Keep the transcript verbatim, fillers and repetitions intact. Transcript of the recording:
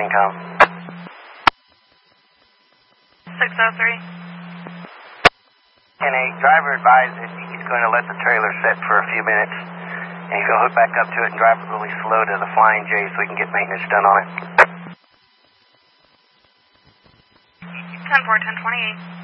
Income. six oh three. And a driver advised that he's going to let the trailer sit for a few minutes, and he's going to hook back up to it and drive it really slow to the Flying J so we can get maintenance done on it. ten four, ten twenty-eight.